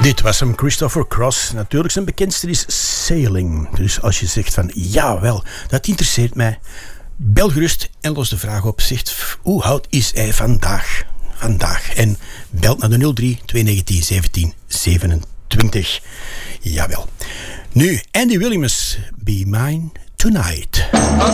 Dit was hem, Christopher Cross. Natuurlijk, zijn bekendste is Sailing. Dus als je zegt van, jawel, dat interesseert mij, bel gerust en los de vraag op. Zegt, hoe oud is hij vandaag? En belt naar de 03 219 17 27. Jawel. Nu, Andy Williams, Be Mine Tonight.